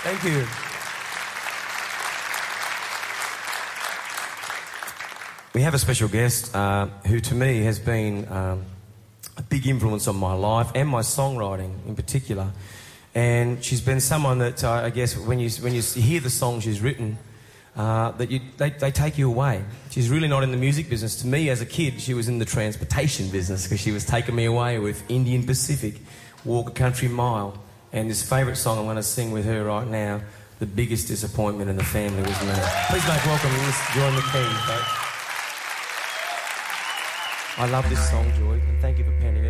Thank you. We have a special guest who, to me, has been a big influence on my life and my songwriting in particular. And she's been someone that I guess when you hear the songs she's written, they take you away. She's really not in the music business. To me, as a kid, she was in the transportation business because she was taking me away with Indian Pacific, Walk a Country Mile, and this favourite song I'm going to sing with her right now, The Biggest Disappointment in the Family Was Me. Please make welcome Miss Joy McKee, folks. I love this song, Joy, and thank you for penning it.